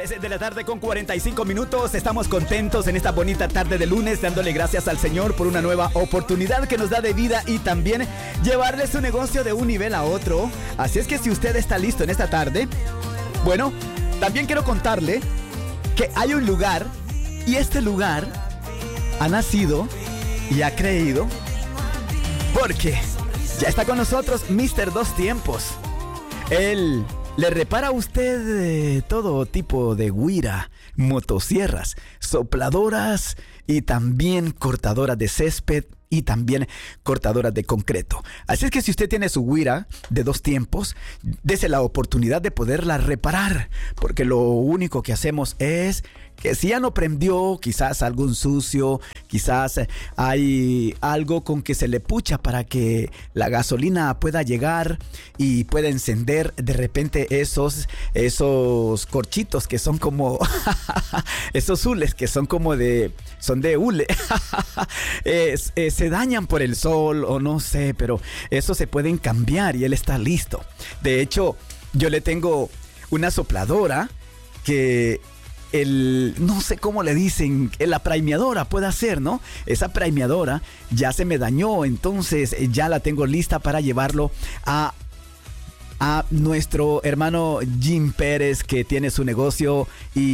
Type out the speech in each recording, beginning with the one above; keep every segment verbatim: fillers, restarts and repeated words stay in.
tres de la tarde con cuarenta y cinco minutos. Estamos contentos en esta bonita tarde de lunes, dándole gracias al Señor por una nueva oportunidad que nos da de vida y también llevarle su negocio de un nivel a otro. Así es que si usted está listo en esta tarde, bueno, también quiero contarle que hay un lugar y este lugar ha nacido y ha creído porque ya está con nosotros míster Dos Tiempos. Él le repara a usted eh, todo tipo de güira, motosierras, sopladoras y también cortadoras de césped y también cortadoras de concreto. Así es que si usted tiene su güira de Dos Tiempos, dese la oportunidad de poderla reparar, porque lo único que hacemos es que si ya no prendió, quizás algún sucio, quizás hay algo con que se le pucha para que la gasolina pueda llegar y pueda encender de repente esos, esos corchitos que son como esos hules que son como de, son de hule, es, es, se dañan por el sol o no sé, pero eso se pueden cambiar y él está listo. De hecho, yo le tengo una sopladora que el, no sé cómo le dicen, la primeadora puede ser, ¿no? Esa primeadora ya se me dañó, entonces ya la tengo lista para llevarlo a, a nuestro hermano Jim Pérez, que tiene su negocio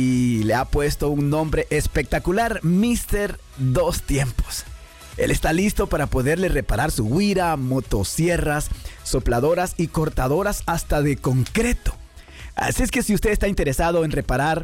y le ha puesto un nombre espectacular, míster Dos Tiempos. Él está listo para poderle reparar su güira, motosierras, sopladoras y cortadoras hasta de concreto. Así es que si usted está interesado en reparar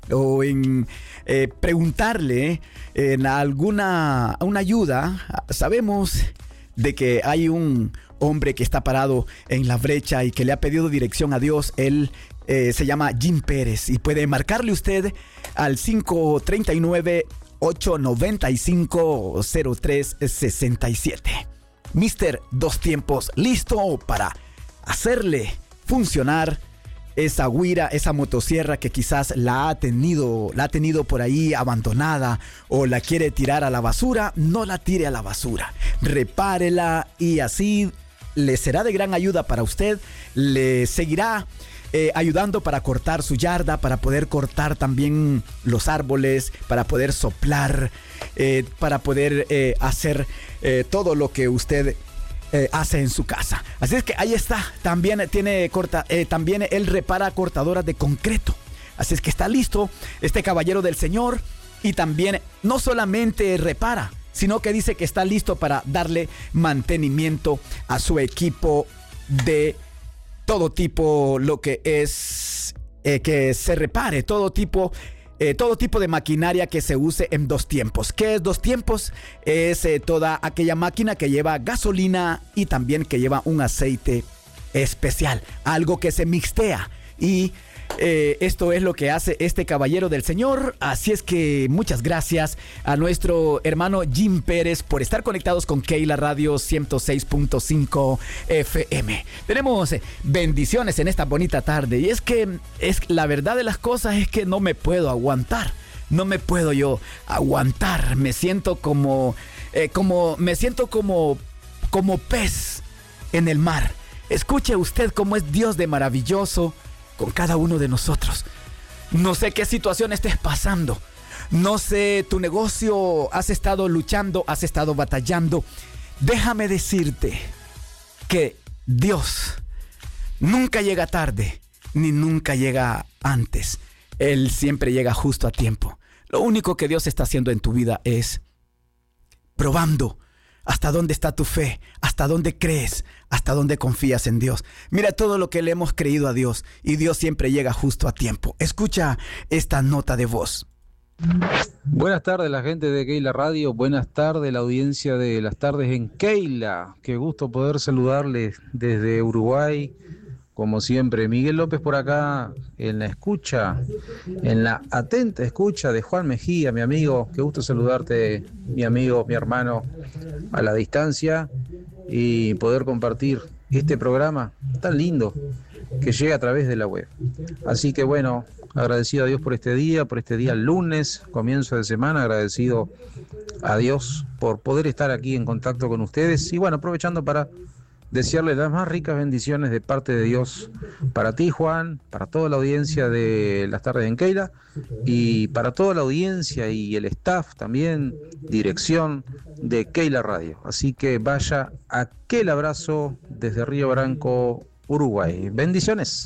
o en eh, preguntarle en alguna una ayuda, sabemos de que hay un hombre que está parado en la brecha y que le ha pedido dirección a Dios. Él eh, se llama Jim Pérez y puede marcarle usted al cinco tres nueve, ocho nueve cinco, cero tres seis siete. míster Dos Tiempos, listo para hacerle funcionar esa güira, esa motosierra que quizás la ha tenido, la ha tenido por ahí abandonada o la quiere tirar a la basura. No la tire a la basura, repárela y así le será de gran ayuda para usted. Le seguirá eh, ayudando para cortar su yarda, para poder cortar también los árboles, para poder soplar, eh, para poder eh, hacer eh, todo lo que usted Eh, hace en su casa. Así es que ahí está. También tiene corta, eh, también él repara cortadoras de concreto. Así es que está listo este caballero del Señor. Y también no solamente repara, sino que dice que está listo para darle mantenimiento a su equipo de todo tipo, lo que es eh, que se repare, todo tipo Eh, todo tipo de maquinaria que se use en Dos Tiempos. ¿Qué es Dos Tiempos? Es eh, toda aquella máquina que lleva gasolina y también que lleva un aceite especial, algo que se mixtea. Y eh, esto es lo que hace este caballero del Señor. Así es que muchas gracias a nuestro hermano Jim Pérez por estar conectados con Keila Radio ciento seis punto cinco F M. Tenemos bendiciones en esta bonita tarde y es que es la verdad de las cosas es que no me puedo aguantar. No me puedo yo aguantar. Me siento como, eh, como, me siento como, como pez en el mar. Escuche usted cómo es Dios de maravilloso con cada uno de nosotros. No sé qué situación estés pasando. No sé, tu negocio, has estado luchando, has estado batallando. Déjame decirte que Dios nunca llega tarde, ni nunca llega antes. Él siempre llega justo a tiempo. Lo único que Dios está haciendo en tu vida es probando hasta dónde está tu fe, hasta dónde crees, hasta dónde confías en Dios. Mira todo lo que le hemos creído a Dios y Dios siempre llega justo a tiempo. Escucha esta nota de voz. Buenas tardes la gente de Keila Radio, buenas tardes la audiencia de las tardes en Keila. Qué gusto poder saludarles desde Uruguay. Como siempre, Miguel López por acá en la escucha, en la atenta escucha de Juan Mejía, mi amigo. Qué gusto saludarte, mi amigo, mi hermano, a la distancia y poder compartir este programa tan lindo que llega a través de la web. Así que bueno, agradecido a Dios por este día, por este día lunes, comienzo de semana, agradecido a Dios por poder estar aquí en contacto con ustedes y bueno, aprovechando para desearle las más ricas bendiciones de parte de Dios para ti, Juan, para toda la audiencia de Las Tardes en Keila y para toda la audiencia y el staff también, dirección de Keila Radio. Así que vaya aquel abrazo desde Río Branco, Uruguay. Bendiciones.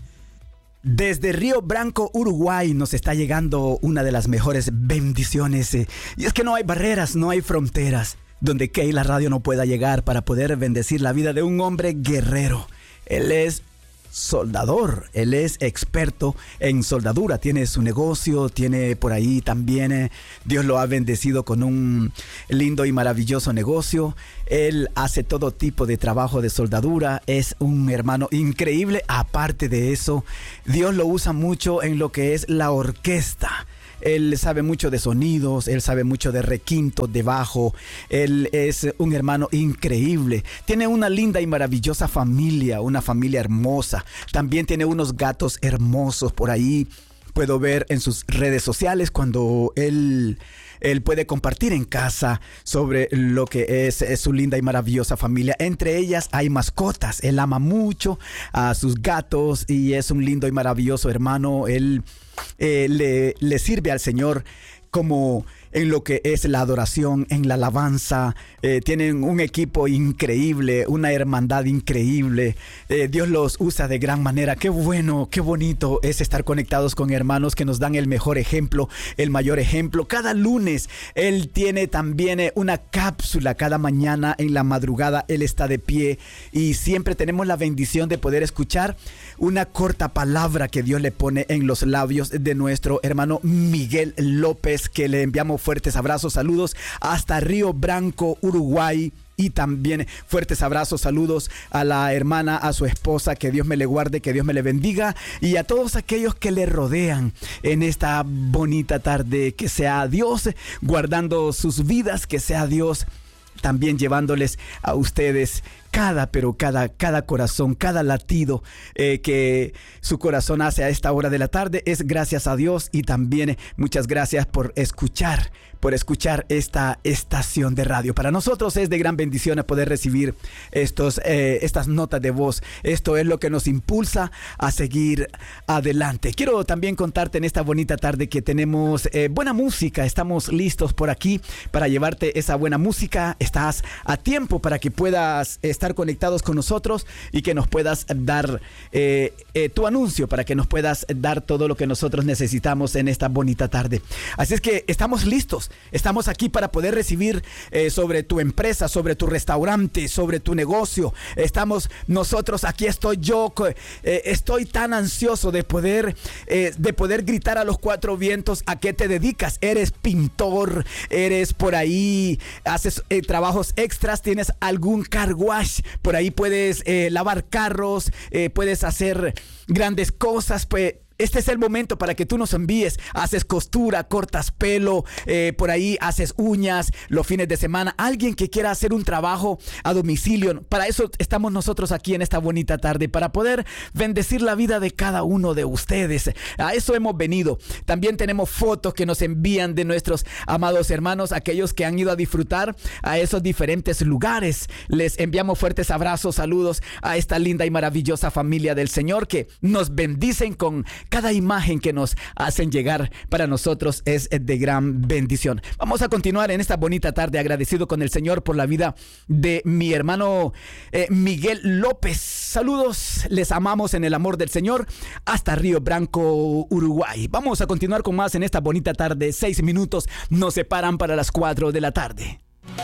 Desde Río Branco, Uruguay, nos está llegando una de las mejores bendiciones. Eh, y es que no hay barreras, no hay fronteras donde Keila Radio no pueda llegar para poder bendecir la vida de un hombre guerrero. Él es soldador, él es experto en soldadura, tiene su negocio, tiene por ahí también, eh, Dios lo ha bendecido con un lindo y maravilloso negocio. Él hace todo tipo de trabajo de soldadura, es un hermano increíble. Aparte de eso, Dios lo usa mucho en lo que es la orquesta. Él sabe mucho de sonidos, él sabe mucho de requinto, de bajo. Él es un hermano increíble. Tiene una linda y maravillosa familia, una familia hermosa. También tiene unos gatos hermosos por ahí. Puedo ver en sus redes sociales cuando él... Él puede compartir en casa sobre lo que es, es su linda y maravillosa familia. Entre ellas hay mascotas. Él ama mucho a sus gatos y es un lindo y maravilloso hermano. Él eh, le, le sirve al Señor como en lo que es la adoración, en la alabanza. Eh, tienen un equipo increíble, una hermandad increíble. Eh, Dios los usa de gran manera. Qué bueno, qué bonito es estar conectados con hermanos que nos dan el mejor ejemplo, el mayor ejemplo. Cada lunes Él tiene también eh, una cápsula. Cada mañana en la madrugada Él está de pie y siempre tenemos la bendición de poder escuchar una corta palabra que Dios le pone en los labios de nuestro hermano Miguel López, que le enviamos fuertes abrazos, saludos hasta Río Branco, Uruguay. Y también fuertes abrazos, saludos a la hermana, a su esposa, que Dios me le guarde, que Dios me le bendiga, y a todos aquellos que le rodean en esta bonita tarde. Que sea Dios guardando sus vidas, que sea Dios también llevándoles a ustedes cada, pero cada, cada corazón, cada latido eh, que su corazón hace a esta hora de la tarde es gracias a Dios. Y también muchas gracias por escuchar, por escuchar esta estación de radio. Para nosotros es de gran bendición poder recibir estos, eh, estas notas de voz. Esto es lo que nos impulsa a seguir adelante. Quiero también contarte en esta bonita tarde que tenemos eh, buena música. Estamos listos por aquí para llevarte esa buena música. Estás a tiempo para que puedas estar conectados con nosotros y que nos puedas dar eh, eh, tu anuncio, para que nos puedas dar todo lo que nosotros necesitamos en esta bonita tarde. Así es que estamos listos. Estamos aquí para poder recibir eh, sobre tu empresa, sobre tu restaurante, sobre tu negocio. Estamos nosotros, aquí estoy yo, eh, estoy tan ansioso de poder, eh, de poder gritar a los cuatro vientos a qué te dedicas. Eres pintor, eres por ahí, haces eh, trabajos extras, tienes algún car wash, por ahí puedes eh, lavar carros, eh, puedes hacer grandes cosas, pues. Este es el momento para que tú nos envíes. Haces costura, cortas pelo, eh, por ahí haces uñas los fines de semana. Alguien que quiera hacer un trabajo a domicilio. Para eso estamos nosotros aquí en esta bonita tarde, para poder bendecir la vida de cada uno de ustedes. A eso hemos venido. También tenemos fotos que nos envían de nuestros amados hermanos, aquellos que han ido a disfrutar a esos diferentes lugares. Les enviamos fuertes abrazos, saludos a esta linda y maravillosa familia del Señor, que nos bendicen con cada imagen que nos hacen llegar. Para nosotros es de gran bendición. Vamos a continuar en esta bonita tarde agradecido con el Señor por la vida de mi hermano eh, Miguel López. Saludos, les amamos en el amor del Señor hasta Río Branco, Uruguay. Vamos a continuar con más en esta bonita tarde. Seis minutos nos separan para las cuatro de la tarde.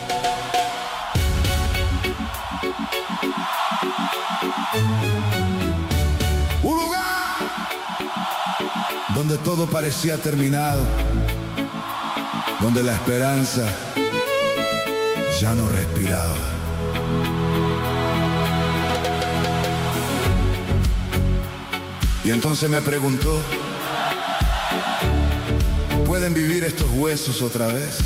Donde todo parecía terminado, donde la esperanza ya no respiraba. Y entonces me preguntó, ¿pueden vivir estos huesos otra vez?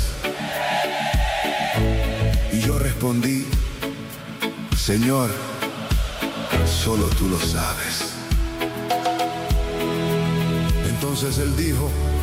Y yo respondí, Señor, solo tú lo sabes. Entonces él dijo,